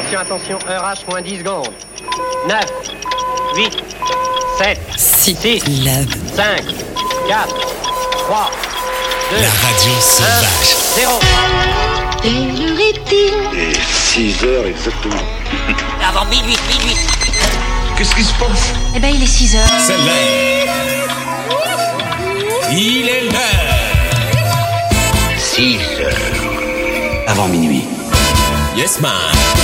attention, heure H moins 10 secondes. 9, 8, 7, 6, 5, 4, 3, 2, la radio sauvage. 0. Quelle heure est-il ? Et 6 heures exactement. Avant minuit. Qu'est-ce qui se passe ? Eh ben, il est 6 heures. C'est l'heure. Il est l'heure. 6 heures. Avant minuit. Yes, man.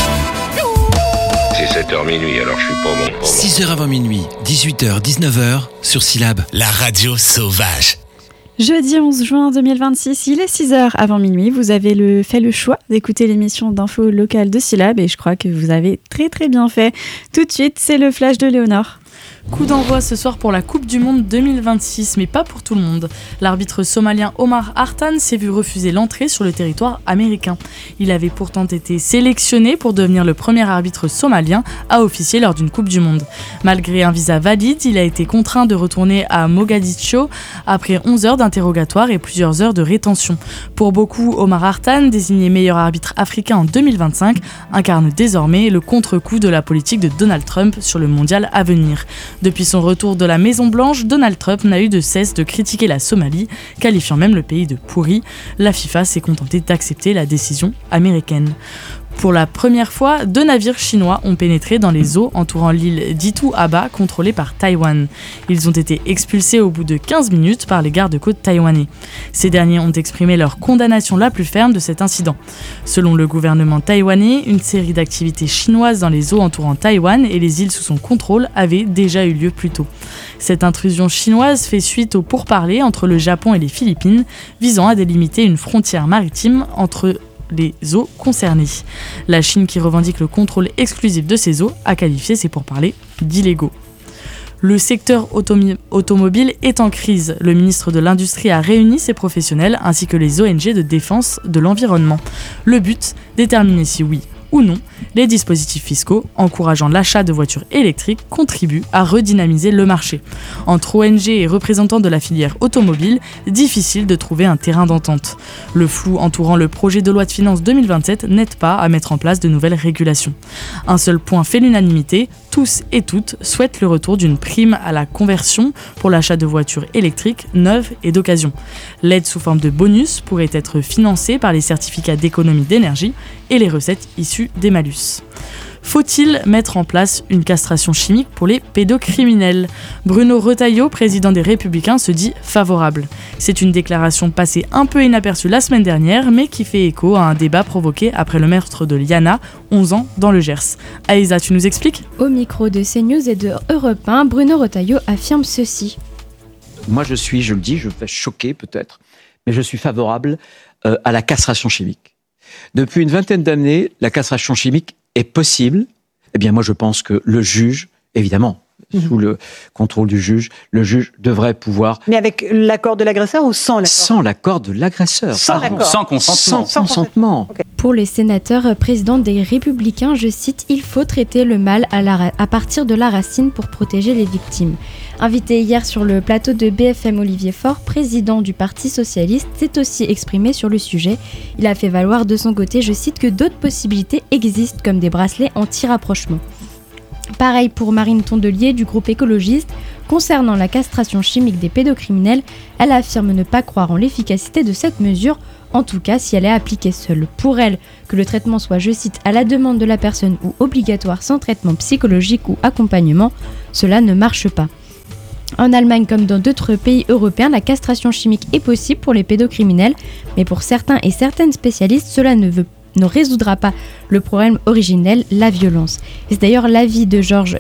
C'est 7h minuit, alors je suis pas bon. 6h avant minuit, 18h, 19h, sur Syllab, la radio sauvage. Jeudi 11 juin 2026, il est 6h avant minuit. Vous avez fait le choix d'écouter l'émission d'info locale de Syllab et je crois que vous avez très très bien fait. Tout de suite, c'est le flash de Léonore. Coup d'envoi ce soir pour la Coupe du Monde 2026, mais pas pour tout le monde. L'arbitre somalien Omar Hartan s'est vu refuser l'entrée sur le territoire américain. Il avait pourtant été sélectionné pour devenir le premier arbitre somalien à officier lors d'une Coupe du Monde. Malgré un visa valide, il a été contraint de retourner à Mogadiscio après 11 heures d'interrogatoire et plusieurs heures de rétention. Pour beaucoup, Omar Hartan, désigné meilleur arbitre africain en 2025, incarne désormais le contre-coup de la politique de Donald Trump sur le mondial à venir. Depuis son retour de la Maison-Blanche, Donald Trump n'a eu de cesse de critiquer la Somalie, qualifiant même le pays de pourri. La FIFA s'est contentée d'accepter la décision américaine. Pour la première fois, 2 navires chinois ont pénétré dans les eaux entourant l'île d'Itu Aba, contrôlée par Taïwan. Ils ont été expulsés au bout de 15 minutes par les gardes-côtes taïwanais. Ces derniers ont exprimé leur condamnation la plus ferme de cet incident. Selon le gouvernement taïwanais, une série d'activités chinoises dans les eaux entourant Taïwan et les îles sous son contrôle avait déjà eu lieu plus tôt. Cette intrusion chinoise fait suite aux pourparlers entre le Japon et les Philippines, visant à délimiter une frontière maritime entre les eaux concernées. La Chine, qui revendique le contrôle exclusif de ces eaux, a qualifié ces pourparlers d'illégaux. Le secteur automobile est en crise. Le ministre de l'Industrie a réuni ses professionnels ainsi que les ONG de défense de l'environnement. Le but, déterminer si oui ou non, les dispositifs fiscaux encourageant l'achat de voitures électriques contribuent à redynamiser le marché. Entre ONG et représentants de la filière automobile, difficile de trouver un terrain d'entente. Le flou entourant le projet de loi de finances 2027 n'aide pas à mettre en place de nouvelles régulations. Un seul point fait l'unanimité, tous et toutes souhaitent le retour d'une prime à la conversion pour l'achat de voitures électriques neuves et d'occasion. L'aide sous forme de bonus pourrait être financée par les certificats d'économie d'énergie et les recettes issues des malus. Faut-il mettre en place une castration chimique pour les pédocriminels ? Bruno Retailleau, président des Républicains, se dit favorable. C'est une déclaration passée un peu inaperçue la semaine dernière, mais qui fait écho à un débat provoqué après le meurtre de Liana, 11 ans, dans le Gers. Aïssa, tu nous expliques ? Au micro de CNews et de Europe 1, Bruno Retailleau affirme ceci. Moi, je le dis, je vais choquer peut-être, mais je suis favorable à la castration chimique. Depuis une vingtaine d'années, la castration chimique est possible. Eh bien, moi, je pense que le juge, évidemment, sous le contrôle du juge, le juge devrait pouvoir... Mais avec l'accord de l'agresseur ou sans l'accord ? Sans l'accord de l'agresseur. Sans consentement. Sans consentement. Okay. Pour les sénateurs présidents des Républicains, je cite, « Il faut traiter le mal à partir de la racine pour protéger les victimes ». Invité hier sur le plateau de BFM, Olivier Faure, président du Parti Socialiste, s'est aussi exprimé sur le sujet. Il a fait valoir de son côté, je cite, que d'autres possibilités existent comme des bracelets anti-rapprochement. Pareil pour Marine Tondelier du groupe écologiste. Concernant la castration chimique des pédocriminels, elle affirme ne pas croire en l'efficacité de cette mesure, en tout cas si elle est appliquée seule. Pour elle, que le traitement soit, je cite, à la demande de la personne ou obligatoire sans traitement psychologique ou accompagnement, cela ne marche pas. En Allemagne comme dans d'autres pays européens, la castration chimique est possible pour les pédocriminels, mais pour certains et certaines spécialistes, cela ne résoudra pas le problème originel, la violence. Et c'est d'ailleurs l'avis de Georges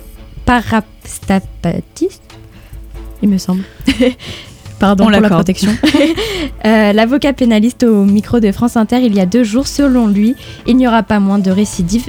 Parastapatis, il me semble. Pardon pour la protection. L'avocat pénaliste au micro de France Inter il y a 2 jours, selon lui, il n'y a pas moins de récidives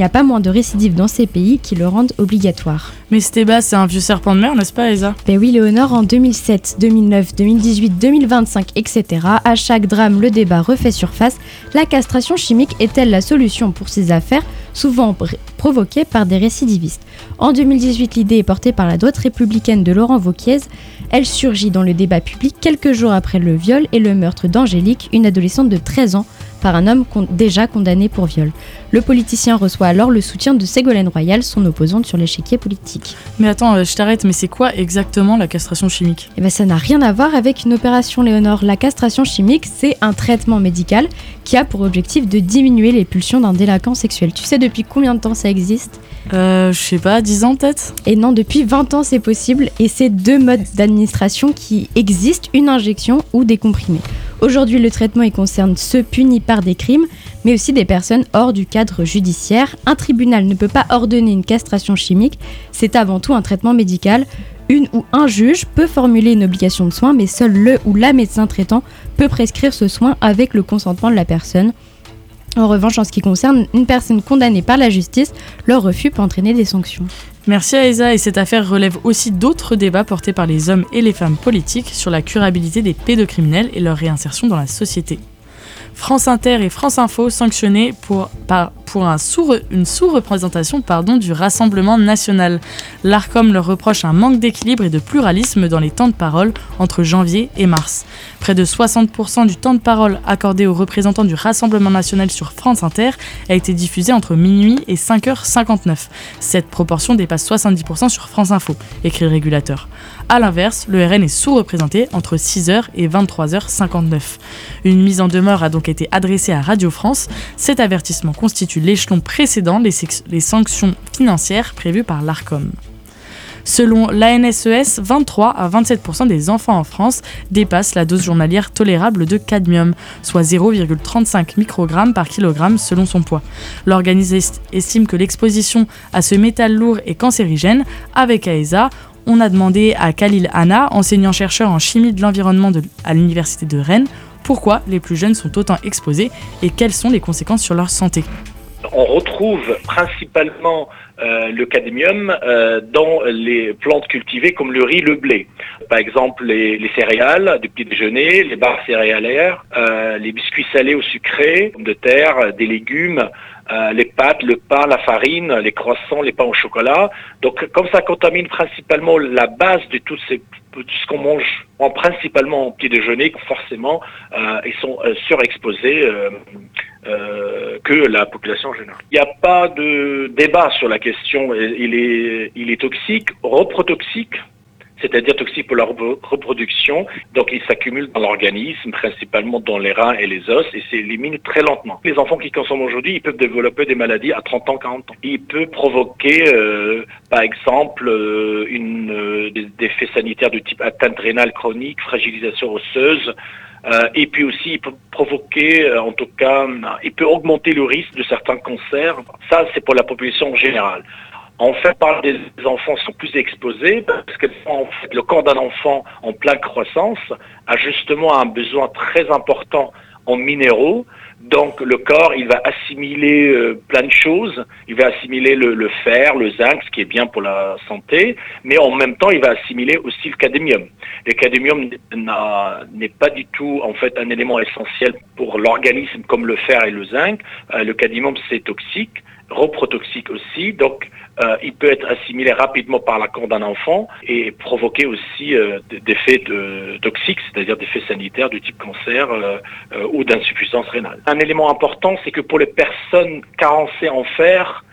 dans ces pays qui le rendent obligatoire. Mais ce débat, c'est un vieux serpent de mer, n'est-ce pas, Elsa ? Ben oui, Léonore, en 2007, 2009, 2018, 2025, etc., à chaque drame, le débat refait surface. La castration chimique est-elle la solution pour ces affaires, souvent provoquées par des récidivistes ? En 2018, l'idée est portée par la droite républicaine de Laurent Wauquiez. Elle surgit dans le débat public quelques jours après le viol et le meurtre d'Angélique, une adolescente de 13 ans, par un homme déjà condamné pour viol. Le politicien reçoit alors le soutien de Ségolène Royal, son opposante sur l'échiquier politique. Mais attends, je t'arrête, mais c'est quoi exactement la castration chimique ? Eh bien, ça n'a rien à voir avec une opération, Léonore. La castration chimique, c'est un traitement médical qui a pour objectif de diminuer les pulsions d'un délinquant sexuel. Tu sais depuis combien de temps ça existe ? Je sais pas, 10 ans peut-être ? Et non, depuis 20 ans c'est possible, et c'est 2 modes d'administration qui existent, une injection ou des comprimés. Aujourd'hui, le traitement il concerne ceux punis par des crimes, mais aussi des personnes hors du cadre judiciaire. Un tribunal ne peut pas ordonner une castration chimique, c'est avant tout un traitement médical. Une ou un juge peut formuler une obligation de soin, mais seul le ou la médecin traitant peut prescrire ce soin avec le consentement de la personne. En revanche, en ce qui concerne une personne condamnée par la justice, leur refus peut entraîner des sanctions. Merci Aïssa, et cette affaire relève aussi d'autres débats portés par les hommes et les femmes politiques sur la curabilité des pédocriminels et leur réinsertion dans la société. France Inter et France Info sanctionnés pour une sous-représentation du Rassemblement national. L'Arcom leur reproche un manque d'équilibre et de pluralisme dans les temps de parole entre janvier et mars. Près de 60% du temps de parole accordé aux représentants du Rassemblement national sur France Inter a été diffusé entre minuit et 5h59. Cette proportion dépasse 70% sur France Info, écrit le régulateur. A l'inverse, le RN est sous-représenté entre 6h et 23h59. Une mise en demeure a donc été adressée à Radio France. Cet avertissement constitue l'échelon précédent les sanctions financières prévues par l'Arcom. Selon l'ANSES, 23 à 27% des enfants en France dépassent la dose journalière tolérable de cadmium, soit 0,35 microgrammes par kilogramme selon son poids. L'organisme estime que l'exposition à ce métal lourd est cancérigène. Avec AESA, on a demandé à Khalil Hanna, enseignant-chercheur en chimie de l'environnement à l'université de Rennes, pourquoi les plus jeunes sont autant exposés et quelles sont les conséquences sur leur santé. On retrouve principalement le cadmium dans les plantes cultivées comme le riz, le blé. Par exemple, les céréales du petit déjeuner, les barres céréalières, les biscuits salés ou sucrés, pommes de terre, des légumes, les pâtes, le pain, la farine, les croissants, les pains au chocolat. Donc, comme ça contamine principalement la base de tout ce qu'on mange, principalement au petit déjeuner, forcément, ils sont surexposés que la population générale. Il n'y a pas de débat sur la question. Il est toxique, reprotoxique, c'est-à-dire toxique pour la reproduction. Donc il s'accumule dans l'organisme, principalement dans les reins et les os, et s'élimine très lentement. Les enfants qui consomment aujourd'hui, ils peuvent développer des maladies à 30 ans, 40 ans. Il peut provoquer, par exemple, des effets sanitaires du type atteinte rénale chronique, fragilisation osseuse, et puis aussi il peut provoquer, en tout cas, il peut augmenter le risque de certains cancers. Ça, c'est pour la population générale. En fait, par des enfants sont plus exposés parce que en fait, le corps d'un enfant en pleine croissance a justement un besoin très important en minéraux. Donc le corps, il va assimiler plein de choses. Il va assimiler le fer, le zinc, ce qui est bien pour la santé, mais en même temps, il va assimiler aussi le cadmium. Le cadmium n'est pas du tout en fait un élément essentiel pour l'organisme comme le fer et le zinc. Le cadmium, c'est toxique, reprotoxique aussi, donc il peut être assimilé rapidement par la corps d'un enfant et provoquer aussi des effets toxiques, c'est-à-dire des effets sanitaires du type cancer ou d'insuffisance rénale. Un élément important, c'est que pour les personnes carencées en fer,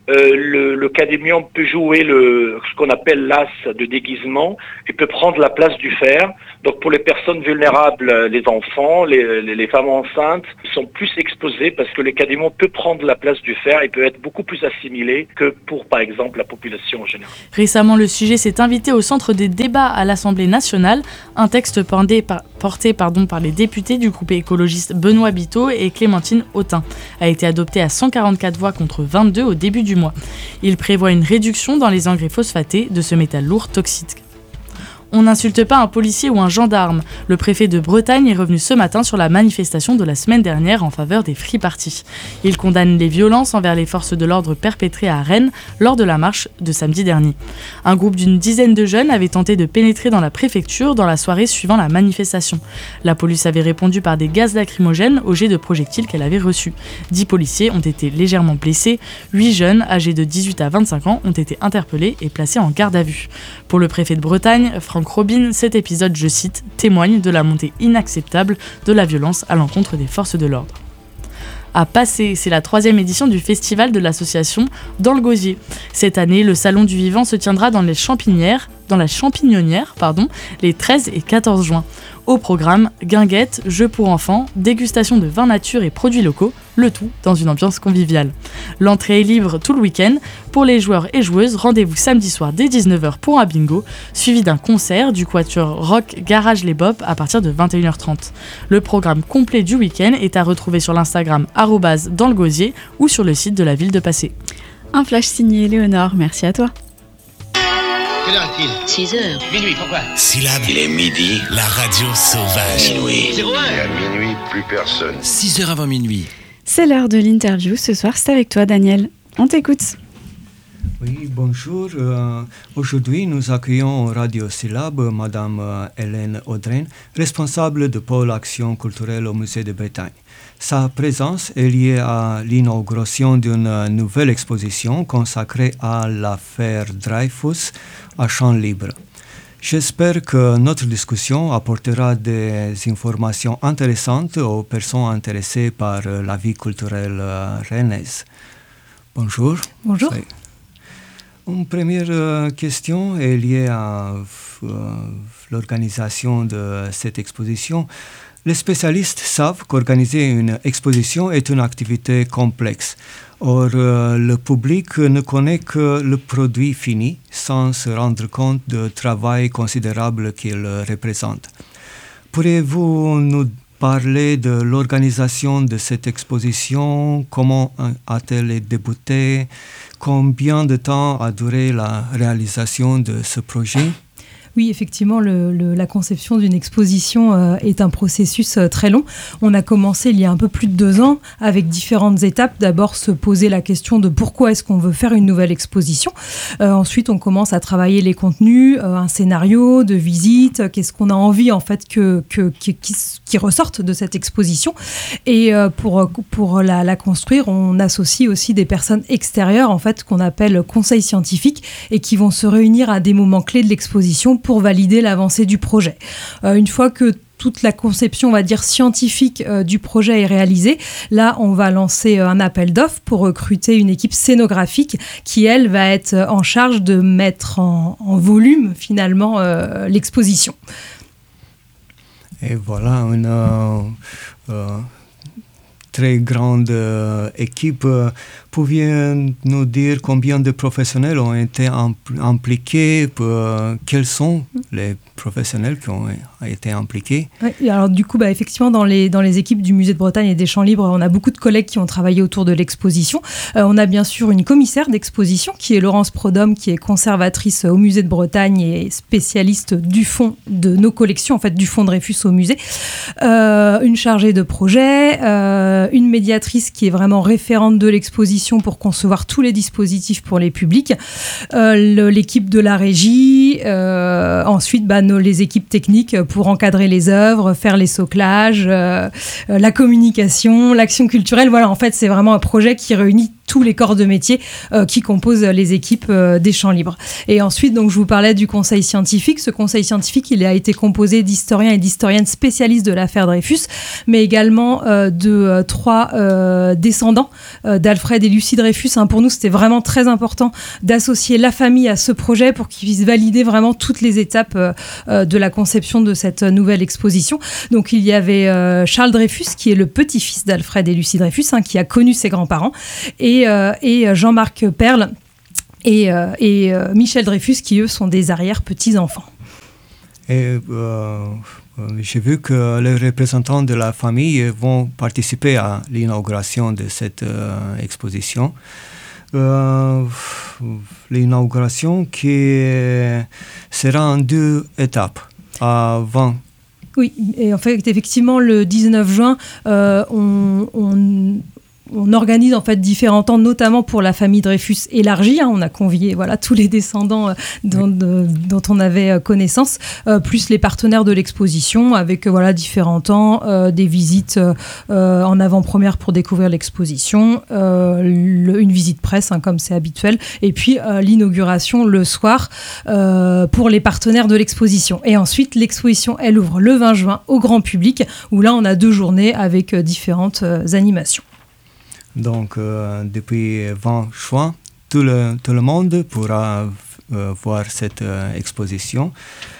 le cadmium peut jouer ce qu'on appelle l'as de déguisement et peut prendre la place du fer. Donc pour les personnes vulnérables, les enfants, les femmes enceintes sont plus exposées parce que le cadmium peut prendre la place du fer et peut être beaucoup plus assimilé que pour, par exemple, la population en général. Récemment, le sujet s'est invité au centre des débats à l'Assemblée nationale. Un texte porté par les députés du groupe écologiste Benoît Biteau et Clémentine Autain a été adopté à 144 voix contre 22 au début du mois. Il prévoit une réduction dans les engrais phosphatés de ce métal lourd toxique. On n'insulte pas un policier ou un gendarme. Le préfet de Bretagne est revenu ce matin sur la manifestation de la semaine dernière en faveur des free parties. Il condamne les violences envers les forces de l'ordre perpétrées à Rennes lors de la marche de samedi dernier. Un groupe d'une dizaine de jeunes avait tenté de pénétrer dans la préfecture dans la soirée suivant la manifestation. La police avait répondu par des gaz lacrymogènes au jet de projectiles qu'elle avait reçus. 10 policiers ont été légèrement blessés. 8 jeunes âgés de 18 à 25 ans ont été interpellés et placés en garde à vue. Pour le préfet de Bretagne, Franck Robin, cet épisode, je cite, témoigne de la montée inacceptable de la violence à l'encontre des forces de l'ordre. à Passé. C'est la 3e édition du festival de l'association Dans le Gosier. Cette année, le Salon du Vivant se tiendra dans la Champignonnière, les 13 et 14 juin. Au programme, guinguettes, jeux pour enfants, dégustation de vins nature et produits locaux, le tout dans une ambiance conviviale. L'entrée est libre tout le week-end. Pour les joueurs et joueuses, rendez-vous samedi soir dès 19h pour un bingo, suivi d'un concert du quatuor rock Garage Les Bop à partir de 21h30. Le programme complet du week-end est à retrouver sur l'Instagram @danslegosier ou sur le site de la ville de Passé. Un flash signé Léonore, merci à toi. Quelle heure est-il ? 6h. Minuit, pourquoi ? Syllabe, Il est midi. la radio sauvage. Minuit. 01. Et à minuit, plus personne. 6h avant minuit. C'est l'heure de l'interview. Ce soir, c'est avec toi, Daniel. On t'écoute. Oui, bonjour. Aujourd'hui, nous accueillons Radio Syllabe Madame Hélène Audren, responsable de pôle Action culturelle au Musée de Bretagne. Sa présence est liée à l'inauguration d'une nouvelle exposition consacrée à l'affaire Dreyfus à Champ Libre. J'espère que notre discussion apportera des informations intéressantes aux personnes intéressées par la vie culturelle rennaise. Bonjour. Bonjour. Une première question est liée à l'organisation de cette exposition. Les spécialistes savent qu'organiser une exposition est une activité complexe. Or, le public ne connaît que le produit fini sans se rendre compte du travail considérable qu'il représente. Pourriez-vous nous parler de l'organisation de cette exposition? Comment a-t-elle débuté? Combien de temps a duré la réalisation de ce projet? Oui, effectivement, la conception d'une exposition est un processus très long. On a commencé il y a un peu plus de 2 ans avec différentes étapes. D'abord, se poser la question de pourquoi est-ce qu'on veut faire une nouvelle exposition. Ensuite, on commence à travailler les contenus, un scénario de visite, qu'est-ce qu'on a envie en fait qui ressorte de cette exposition. Et pour la construire, on associe aussi des personnes extérieures en fait qu'on appelle conseils scientifiques et qui vont se réunir à des moments clés de l'exposition pour valider l'avancée du projet. Une fois que toute la conception, on va dire, scientifique du projet est réalisée, là, on va lancer un appel d'offres pour recruter une équipe scénographique qui, elle, va être en charge de mettre en volume, finalement, l'exposition. Et voilà, une très grande équipe. Pouviez nous dire combien de professionnels ont été impliqués? Quels sont les professionnels qui ont été impliqués? Oui, alors du coup, effectivement, dans les équipes du Musée de Bretagne et des Champs Libres, on a beaucoup de collègues qui ont travaillé autour de l'exposition. On a bien sûr une commissaire d'exposition qui est Laurence Prodhomme, qui est conservatrice au Musée de Bretagne et spécialiste du fonds de nos collections, en fait du fonds Dreyfus au musée. Une chargée de projet, une médiatrice qui est vraiment référente de l'exposition pour concevoir tous les dispositifs pour les publics, l'équipe de la régie, ensuite les équipes techniques pour encadrer les œuvres, faire les soclages, la communication, l'action culturelle. Voilà, en fait, c'est vraiment un projet qui réunit tous les corps de métier qui composent les équipes des Champs Libres. Et ensuite, donc, je vous parlais du conseil scientifique. Ce conseil scientifique, il a été composé d'historiens et d'historiennes spécialistes de l'affaire Dreyfus, mais également de 3 descendants d'Alfred et Lucie Dreyfus. Pour nous, c'était vraiment très important d'associer la famille à ce projet pour qu'ils puissent valider vraiment toutes les étapes de la conception de cette nouvelle exposition. Donc, il y avait Charles Dreyfus, qui est le petit-fils d'Alfred et Lucie Dreyfus, qui a connu ses grands-parents, et Jean-Marc Perle et Michel Dreyfus, qui eux sont des arrière-petits-enfants. Et j'ai vu que les représentants de la famille vont participer à l'inauguration de cette exposition. L'inauguration qui sera en 2 étapes avant. Oui, et en fait, effectivement, le 19 juin, on organise en fait différents temps, notamment pour la famille Dreyfus élargie. On a convié tous les descendants dont on avait connaissance, plus les partenaires de l'exposition, avec différents temps, des visites en avant-première pour découvrir l'exposition, une visite presse comme c'est habituel, et puis l'inauguration le soir pour les partenaires de l'exposition. Et ensuite, l'exposition, elle ouvre le 20 juin au grand public, où là on a 2 journées avec différentes animations. Donc, depuis 20 juin, tout le monde pourra voir cette exposition.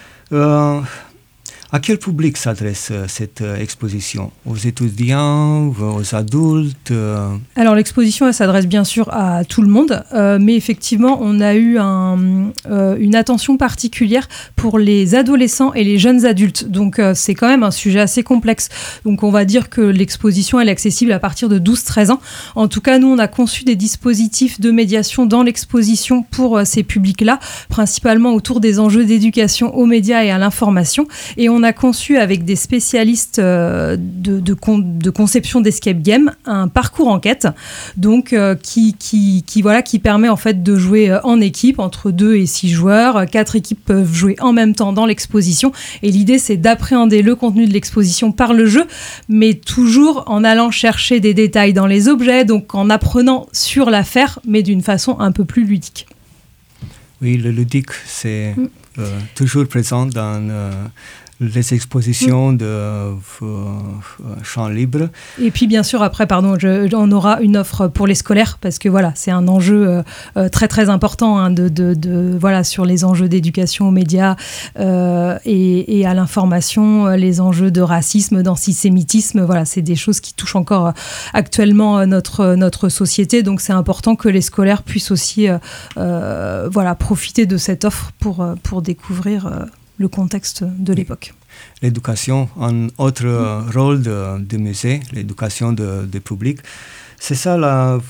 À quel public s'adresse cette exposition? Aux étudiants, aux adultes? Alors l'exposition, elle s'adresse bien sûr à tout le monde, mais effectivement, on a eu une attention particulière pour les adolescents et les jeunes adultes. Donc c'est quand même un sujet assez complexe. Donc on va dire que l'exposition, elle est accessible à partir de 12-13 ans. En tout cas, nous, on a conçu des dispositifs de médiation dans l'exposition pour ces publics-là, principalement autour des enjeux d'éducation aux médias et à l'information. Et on a conçu avec des spécialistes de conception d'escape game un parcours enquête, donc qui permet en fait de jouer en équipe entre 2 et 6 joueurs. 4 équipes peuvent jouer en même temps dans l'exposition et l'idée c'est d'appréhender le contenu de l'exposition par le jeu, mais toujours en allant chercher des détails dans les objets, donc en apprenant sur l'affaire, mais d'une façon un peu plus ludique. Oui, le ludique c'est toujours présent dans les expositions de champs libres. Et puis bien sûr après, on aura une offre pour les scolaires parce que voilà, c'est un enjeu très très important voilà, sur les enjeux d'éducation aux médias et à l'information, les enjeux de racisme, d'antisémitisme. Voilà, c'est des choses qui touchent encore actuellement notre société. Donc c'est important que les scolaires puissent aussi voilà, profiter de cette offre pour découvrir le contexte de l'époque. L'éducation, un autre rôle du musée, l'éducation du public, c'est ça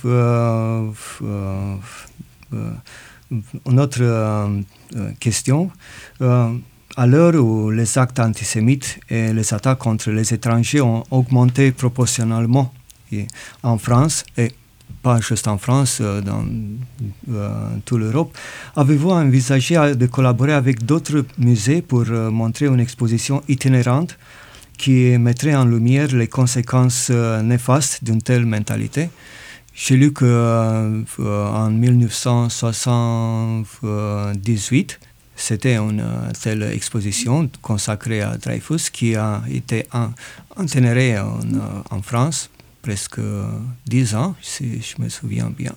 notre question. À l'heure où les actes antisémites et les attaques contre les étrangers ont augmenté proportionnellement en France et pas juste en France, dans toute l'Europe. Avez-vous envisagé de collaborer avec d'autres musées pour montrer une exposition itinérante qui mettrait en lumière les conséquences néfastes d'une telle mentalité? J'ai lu qu'en 1978, c'était une telle exposition consacrée à Dreyfus qui a été itinérée en France presque 10 ans, si je me souviens bien.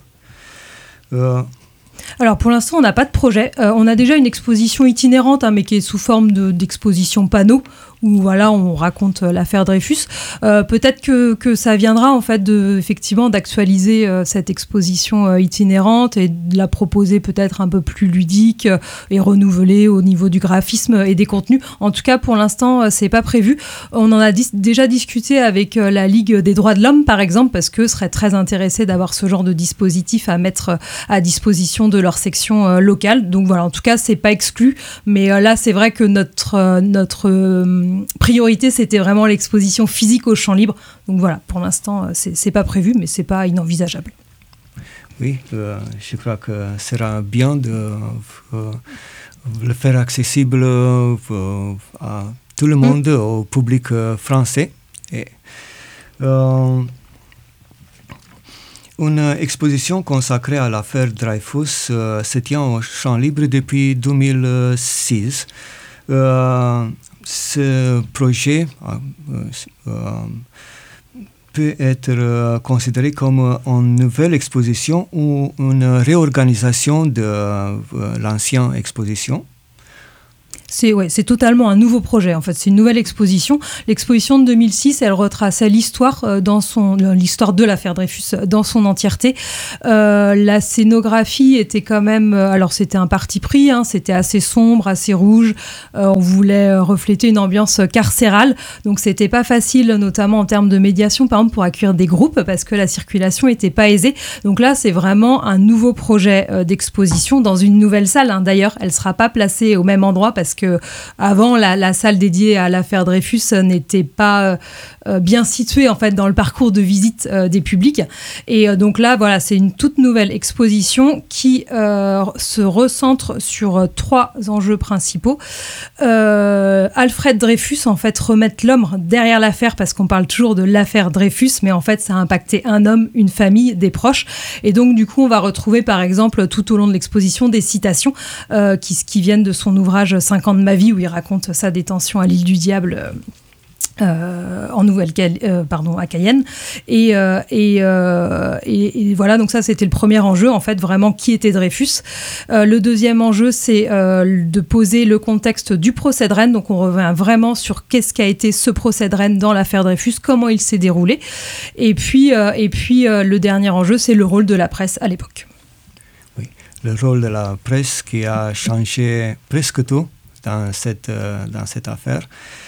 Alors pour l'instant, on n'a pas de projet. On a déjà une exposition itinérante, mais qui est sous forme d'exposition panneau, où voilà, on raconte l'affaire Dreyfus. Peut-être que ça viendra en fait effectivement d'actualiser cette exposition itinérante et de la proposer peut-être un peu plus ludique et renouvelée au niveau du graphisme et des contenus. En tout cas, pour l'instant, c'est pas prévu. On en a déjà discuté avec la Ligue des droits de l'homme, par exemple, parce qu'eux seraient très intéressés d'avoir ce genre de dispositif à mettre à disposition de leur section locale. Donc voilà, en tout cas, c'est pas exclu. Mais là, c'est vrai que notre priorité, c'était vraiment l'exposition physique au champ libre. Donc voilà, pour l'instant, c'est pas prévu, mais c'est pas inenvisageable. Oui, je crois que ce sera bien de le faire accessible à tout le monde, au public français. Et, une exposition consacrée à l'affaire Dreyfus se tient au champ libre depuis 2006. Ce projet peut être considéré comme une nouvelle exposition ou une réorganisation de l'ancienne exposition. C'est totalement un nouveau projet, en fait. C'est une nouvelle exposition. L'exposition de 2006, elle retraçait l'histoire l'histoire de l'affaire Dreyfus dans son entièreté. La scénographie était quand même... alors, c'était un parti pris, c'était assez sombre, assez rouge. On voulait refléter une ambiance carcérale. Donc, c'était pas facile, notamment en termes de médiation, par exemple, pour accueillir des groupes, parce que la circulation était pas aisée. Donc là, c'est vraiment un nouveau projet d'exposition dans une nouvelle salle. D'ailleurs, elle sera pas placée au même endroit, parce que avant la salle dédiée à l'affaire Dreyfus n'était pas bien située en fait dans le parcours de visite des publics. Et donc là, voilà, c'est une toute nouvelle exposition qui se recentre sur 3 enjeux principaux. Alfred Dreyfus, en fait, remettre l'homme derrière l'affaire, parce qu'on parle toujours de l'affaire Dreyfus, mais en fait, ça a impacté un homme, une famille, des proches. Et donc, du coup, on va retrouver, par exemple, tout au long de l'exposition, des citations qui viennent de son ouvrage 5 ans de ma vie, où il raconte sa détention à l'île du Diable à Cayenne. Et voilà, donc ça, c'était le premier enjeu, en fait, vraiment, qui était Dreyfus. Le deuxième enjeu, c'est de poser le contexte du procès de Rennes. Donc, on revient vraiment sur qu'est-ce qu'a été ce procès de Rennes dans l'affaire Dreyfus, comment il s'est déroulé. Et puis le dernier enjeu, c'est le rôle de la presse à l'époque. Oui, le rôle de la presse qui a changé presque tout dans cette affaire.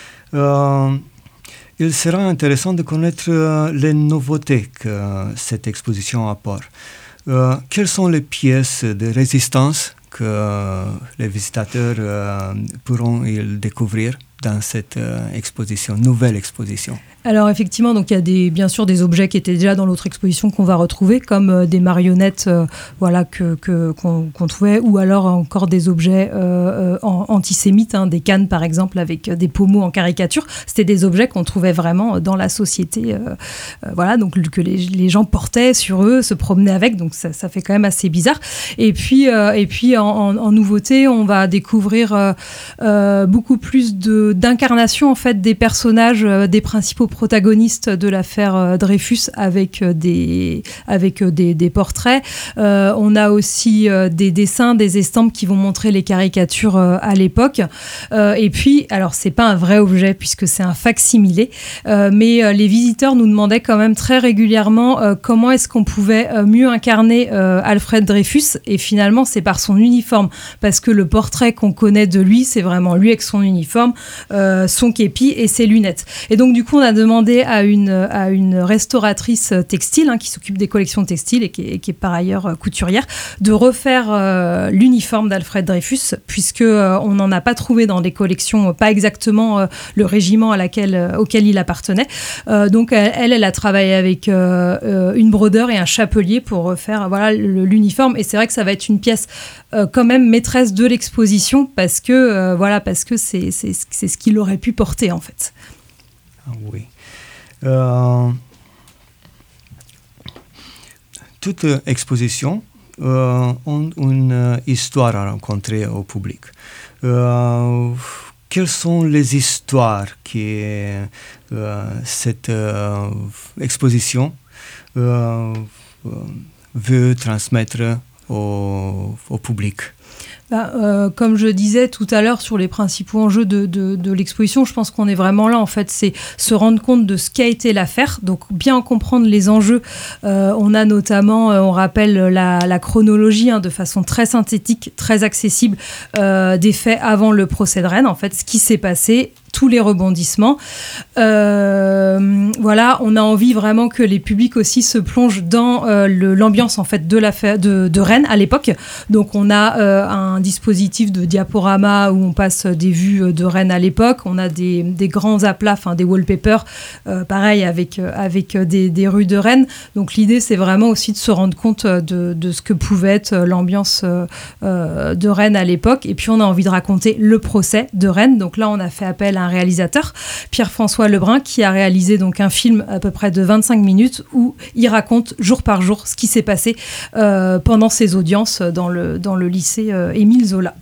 Il sera intéressant de connaître les nouveautés que cette exposition apporte. Quelles sont les pièces de résistance que les visitateurs pourront découvrir dans cette nouvelle exposition? Alors effectivement, donc il y a bien sûr des objets qui étaient déjà dans l'autre exposition qu'on va retrouver, comme des marionnettes qu'on trouvait, ou alors encore des objets antisémites, des cannes par exemple avec des pommeaux en caricature. C'était des objets qu'on trouvait vraiment dans la société, donc que les gens portaient sur eux, se promenaient avec, donc ça fait quand même assez bizarre. Et puis en nouveauté, on va découvrir beaucoup plus d'incarnation en fait des personnages, des principaux protagonistes de l'affaire Dreyfus avec des portraits. On a aussi des dessins, des estampes qui vont montrer les caricatures à l'époque. Et puis, alors c'est pas un vrai objet puisque c'est un fac-similé, mais les visiteurs nous demandaient quand même très régulièrement comment est-ce qu'on pouvait mieux incarner Alfred Dreyfus, et finalement c'est par son uniforme, parce que le portrait qu'on connaît de lui, c'est vraiment lui avec son uniforme, son képi et ses lunettes. Et donc du coup on a demandé à une restauratrice textile qui s'occupe des collections textiles et qui est par ailleurs couturière, de refaire l'uniforme d'Alfred Dreyfus, puisque on n'en a pas trouvé dans des collections, pas exactement le régiment auquel il appartenait. Donc elle a travaillé avec une brodeur et un chapelier pour refaire l'uniforme, et c'est vrai que ça va être une pièce quand même maîtresse de l'exposition, parce que c'est ce qu'il aurait pu porter en fait. Oui. Toute exposition a une histoire à rencontrer au public. Quelles sont les histoires que cette exposition veut transmettre au public? Comme je disais tout à l'heure sur les principaux enjeux de l'exposition, je pense qu'on est vraiment là, en fait, c'est se rendre compte de ce qu'a été l'affaire, donc bien comprendre les enjeux. On a notamment, on rappelle la chronologie de façon très synthétique, très accessible, des faits avant le procès de Rennes, en fait, ce qui s'est passé, tous les rebondissements. On a envie vraiment que les publics aussi se plongent dans l'ambiance en fait de l'affaire de Rennes à l'époque. Donc on a un dispositif de diaporama où on passe des vues de Rennes à l'époque. On a des grands aplats, des wallpapers, pareil avec des rues de Rennes. Donc l'idée c'est vraiment aussi de se rendre compte de ce que pouvait être l'ambiance de Rennes à l'époque. Et puis on a envie de raconter le procès de Rennes. Donc là on a fait appel à un réalisateur, Pierre-François Lebrun, qui a réalisé donc un film à peu près de 25 minutes où il raconte jour par jour ce qui s'est passé pendant ses audiences dans le lycée Émile Zola.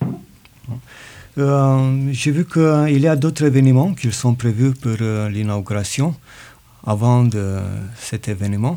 J'ai vu qu'il y a d'autres événements qui sont prévus pour l'inauguration avant de cet événement.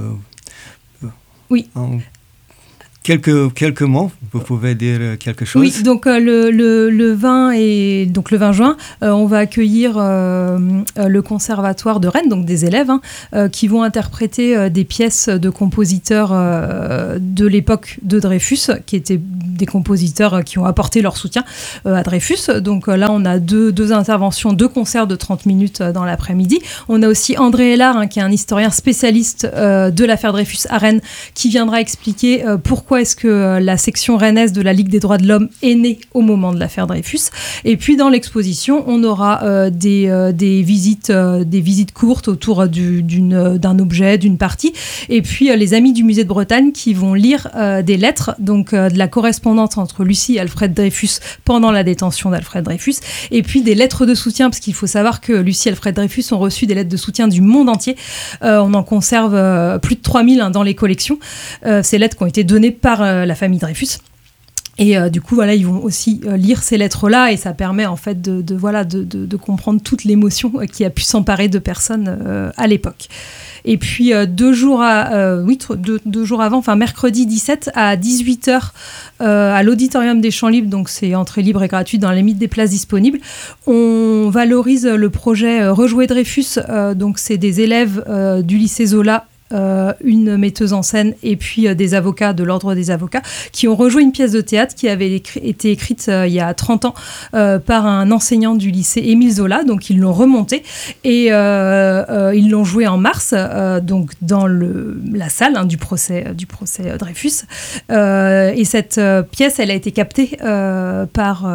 Oui. Quelques mots, vous pouvez dire quelque chose? Oui, donc le 20 juin, on va accueillir le conservatoire de Rennes, donc des élèves qui vont interpréter des pièces de compositeurs de l'époque de Dreyfus, qui étaient des compositeurs qui ont apporté leur soutien à Dreyfus. Donc là, on a deux interventions, 2 concerts de 30 minutes dans l'après-midi. On a aussi André Hélard, qui est un historien spécialiste de l'affaire Dreyfus à Rennes, qui viendra expliquer pourquoi est-ce que la section rennaise de la Ligue des droits de l'homme est née au moment de l'affaire Dreyfus. Et puis dans l'exposition, on aura des visites courtes autour d'un objet, d'une partie. Et puis les amis du musée de Bretagne qui vont lire des lettres, donc de la correspondance entre Lucie et Alfred Dreyfus pendant la détention d'Alfred Dreyfus. Et puis des lettres de soutien, parce qu'il faut savoir que Lucie et Alfred Dreyfus ont reçu des lettres de soutien du monde entier. On en conserve plus de 3000 dans les collections. Ces lettres qui ont été données par la famille Dreyfus. Et du coup, voilà, ils vont aussi lire ces lettres-là et ça permet en fait de comprendre toute l'émotion qui a pu s'emparer de personnes à l'époque. Et puis 2 jours avant, enfin mercredi 17 à 18h à l'auditorium des Champs Libres, donc c'est entrée libre et gratuite dans la limite des places disponibles, on valorise le projet Rejouer Dreyfus, donc c'est des élèves du lycée Zola, une metteuse en scène et puis des avocats de l'ordre des avocats qui ont rejoué une pièce de théâtre qui avait été écrite il y a 30 ans par un enseignant du lycée Émile Zola, donc ils l'ont remontée et ils l'ont jouée en mars donc dans la salle du procès Dreyfus et cette pièce elle a été captée par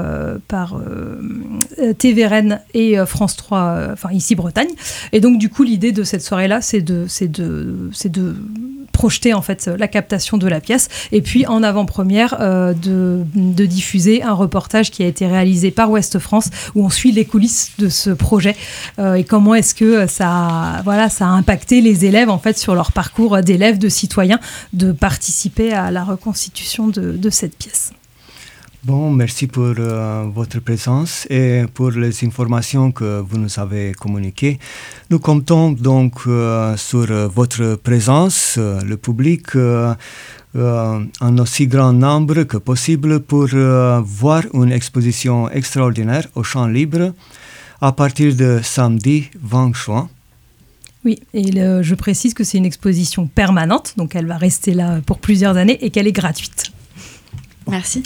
TV Rennes et France 3 enfin ici Bretagne, et donc du coup l'idée de cette soirée là c'est de projeter en fait la captation de la pièce et puis en avant-première de diffuser un reportage qui a été réalisé par Ouest France où on suit les coulisses de ce projet et comment est-ce que ça a impacté les élèves en fait sur leur parcours d'élèves, de citoyens, de participer à la reconstitution de cette pièce. Bon, merci pour votre présence et pour les informations que vous nous avez communiquées. Nous comptons donc sur votre présence, le public, en aussi grand nombre que possible pour voir une exposition extraordinaire au Champ Libre à partir de samedi 20 juin. Oui, et je précise que c'est une exposition permanente, donc elle va rester là pour plusieurs années et qu'elle est gratuite. Merci.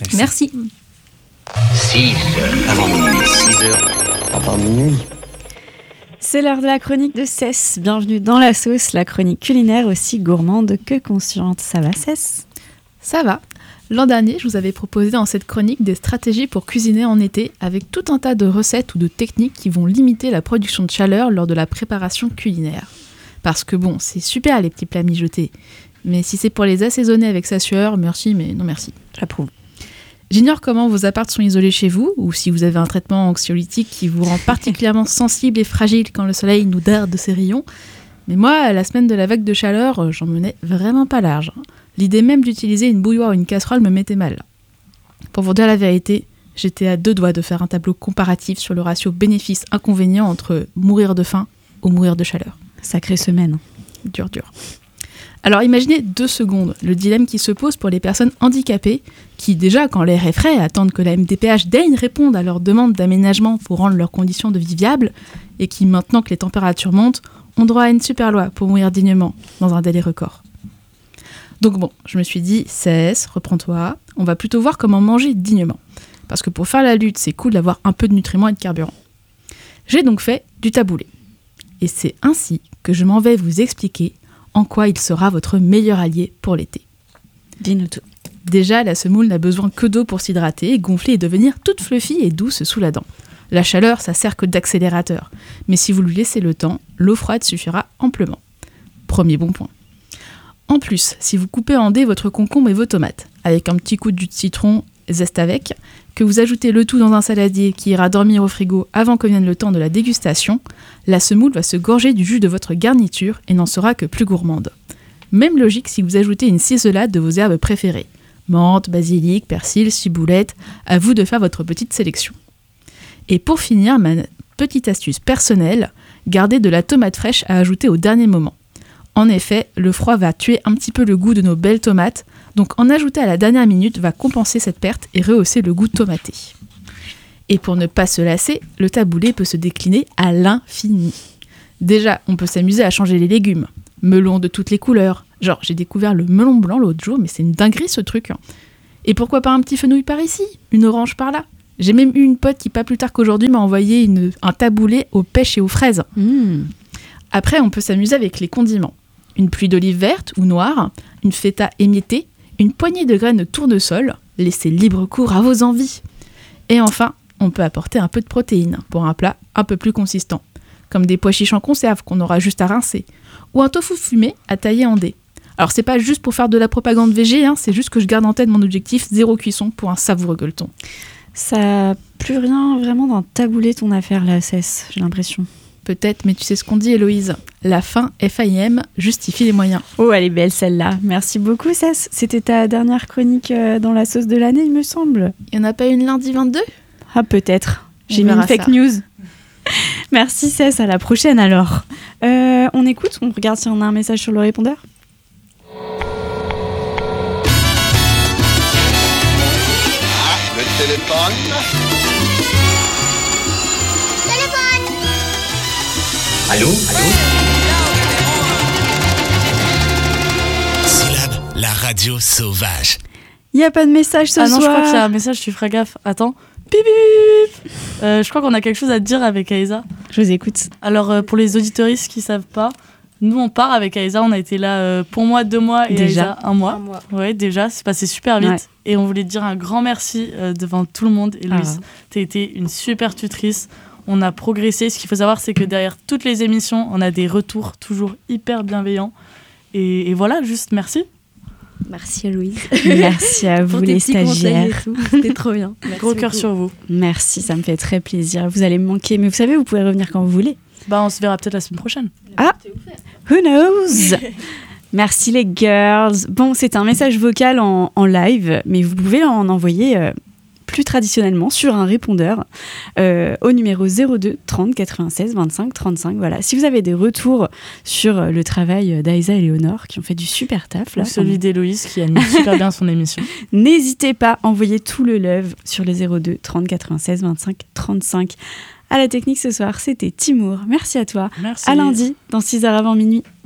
6 heures avant minuit, 6 heures avant minuit. C'est l'heure de la chronique de Cess. Bienvenue dans la sauce, la chronique culinaire aussi gourmande que consciente. Ça va, Cess ? Ça va. L'an dernier, je vous avais proposé dans cette chronique des stratégies pour cuisiner en été avec tout un tas de recettes ou de techniques qui vont limiter la production de chaleur lors de la préparation culinaire. Parce que bon, c'est super les petits plats mijotés. Mais si c'est pour les assaisonner avec sa sueur, merci, mais non merci. J'approuve. J'ignore comment vos apparts sont isolés chez vous, ou si vous avez un traitement anxiolytique qui vous rend particulièrement sensible et fragile quand le soleil nous darde de ses rayons. Mais moi, la semaine de la vague de chaleur, j'en menais vraiment pas large. L'idée même d'utiliser une bouilloire ou une casserole me mettait mal. Pour vous dire la vérité, j'étais à 2 doigts de faire un tableau comparatif sur le ratio bénéfice-inconvénient entre mourir de faim ou mourir de chaleur. Sacrée semaine. Dur. Alors imaginez 2 secondes le dilemme qui se pose pour les personnes handicapées qui, déjà quand l'air est frais, attendent que la MDPH daigne répondre à leurs demandes d'aménagement pour rendre leurs conditions de vie viables et qui, maintenant que les températures montent, ont droit à une super loi pour mourir dignement dans un délai record. Donc bon, je me suis dit, cesse, reprends-toi, on va plutôt voir comment manger dignement. Parce que pour faire la lutte, c'est cool d'avoir un peu de nutriments et de carburant. J'ai donc fait du taboulé. Et c'est ainsi que je m'en vais vous expliquer en quoi il sera votre meilleur allié pour l'été. Dis-nous tout. Déjà, la semoule n'a besoin que d'eau pour s'hydrater, gonfler et devenir toute fluffy et douce sous la dent. La chaleur, ça sert que d'accélérateur. Mais si vous lui laissez le temps, l'eau froide suffira amplement. Premier bon point. En plus, si vous coupez en dés votre concombre et vos tomates, avec un petit coup de jus de citron, zeste avec, que vous ajoutez le tout dans un saladier qui ira dormir au frigo avant que vienne le temps de la dégustation, la semoule va se gorger du jus de votre garniture et n'en sera que plus gourmande. Même logique si vous ajoutez une ciselade de vos herbes préférées. Menthe, basilic, persil, ciboulette, à vous de faire votre petite sélection. Et pour finir, ma petite astuce personnelle, gardez de la tomate fraîche à ajouter au dernier moment. En effet, le froid va tuer un petit peu le goût de nos belles tomates, donc en ajouter à la dernière minute va compenser cette perte et rehausser le goût tomaté. Et pour ne pas se lasser, le taboulé peut se décliner à l'infini. Déjà, on peut s'amuser à changer les légumes. Melons de toutes les couleurs. Genre, j'ai découvert le melon blanc l'autre jour, mais c'est une dinguerie ce truc. Et pourquoi pas un petit fenouil par ici, une orange par là. J'ai même eu une pote qui, pas plus tard qu'aujourd'hui, m'a envoyé un taboulé aux pêches et aux fraises. Après, on peut s'amuser avec les condiments. Une pluie d'olives vertes ou noires, une feta émiettée, une poignée de graines de tournesol, laissez libre cours à vos envies. Et enfin, on peut apporter un peu de protéines pour un plat un peu plus consistant, comme des pois chiches en conserve qu'on aura juste à rincer, ou un tofu fumé à tailler en dés. Alors c'est pas juste pour faire de la propagande végé, c'est juste que je garde en tête mon objectif 0 cuisson pour un savoureux gueuleton. Ça n'a plus rien vraiment d'un taboulé ton affaire là, Cess, j'ai l'impression. Peut-être, mais tu sais ce qu'on dit, Héloïse. La fin, FIM, justifie les moyens. Oh, elle est belle celle-là. Merci beaucoup, Cess. C'était ta dernière chronique dans la sauce de l'année, il me semble. Il n'y en a pas une lundi 22 ? Ah, peut-être. J'ai mis une fake news. Merci, Cess. À la prochaine, alors. On écoute, on regarde si on a un message sur le répondeur. Le téléphone. Allô ? Syllabe, la radio sauvage. Il n'y a pas de message ce soir. Ah non, je crois qu'il y a un message, tu feras gaffe. Attends. Bip bip. Je crois qu'on a quelque chose à te dire avec Aïssa. Je vous écoute. Alors, pour les auditeuristes qui ne savent pas, nous, on part avec Aïssa. On a été là pour moi, 2 mois et déjà. Aïssa, 1 mois. Ouais, déjà, c'est passé super vite. Ouais. Et on voulait te dire un grand merci devant tout le monde. Et Louise, tu as été une super tutrice. On a progressé. Ce qu'il faut savoir, c'est que derrière toutes les émissions, on a des retours toujours hyper bienveillants. Et voilà, juste merci. Merci à Louise. Merci à vous, les stagiaires. C'était trop bien. Gros cœur sur vous. Merci, ça me fait très plaisir. Vous allez me manquer, mais vous savez, vous pouvez revenir quand vous voulez. On se verra peut-être la semaine prochaine. Ah, who knows? Merci les girls. Bon, c'est un message vocal en live, mais vous pouvez en envoyer plus traditionnellement sur un répondeur au numéro 02 30 96 25 35. Voilà. Si vous avez des retours sur le travail d'Aïssa et Léonore qui ont fait du super taf. Là, celui d'Héloïse qui anime super bien son émission. N'hésitez pas à envoyer tout le love sur les 02 30 96 25 35. À la technique ce soir, c'était Timour. Merci à toi. Merci. À lundi, dans 6h avant minuit.